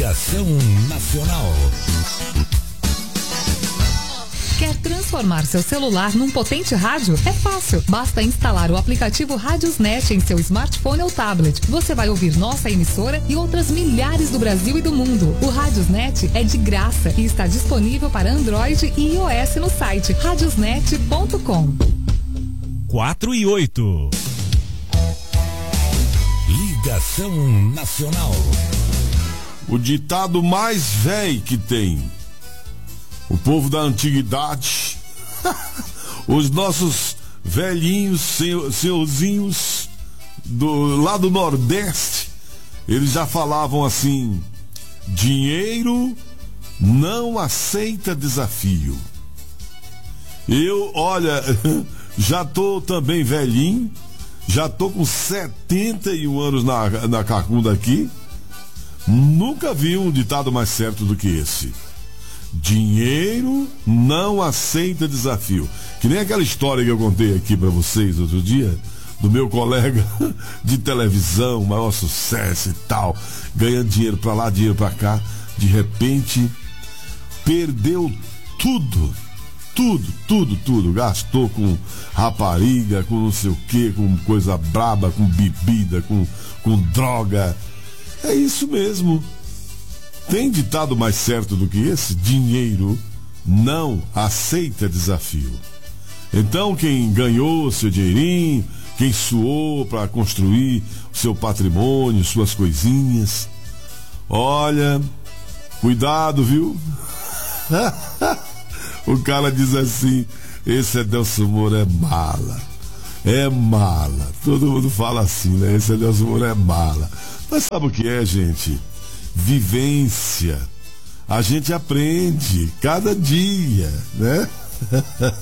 Ligação Nacional. Quer transformar seu celular num potente rádio? É fácil. Basta instalar o aplicativo Radiosnet em seu smartphone ou tablet. Você vai ouvir nossa emissora e outras milhares do Brasil e do mundo. O Radiosnet é de graça e está disponível para Android e iOS no site radiosnet.com. 4 e 8. Ligação Nacional. O ditado mais velho que tem. O povo da antiguidade, os nossos velhinhos, senhorzinhos lá do Nordeste, eles já falavam assim: dinheiro não aceita desafio. Eu, olha, já tô também velhinho, já tô com 71 anos na cacunda aqui, nunca vi um ditado mais certo do que esse. Dinheiro não aceita desafio. Que nem aquela história que eu contei aqui pra vocês outro dia, do meu colega de televisão, maior sucesso e tal, ganhando dinheiro pra lá, dinheiro pra cá, de repente perdeu tudo, gastou com rapariga, com não sei o que, com coisa braba, com bebida, com droga. É isso mesmo. Tem ditado mais certo do que esse? Dinheiro não aceita desafio. Então quem ganhou seu dinheirinho, quem suou para construir o seu patrimônio, suas coisinhas, olha, cuidado, viu? O cara diz assim: esse Adelson Moura é mala. É mala. Todo mundo fala assim, né? Esse Adelson Moura é mala. Mas sabe o que é, gente? Vivência. A gente aprende cada dia, né?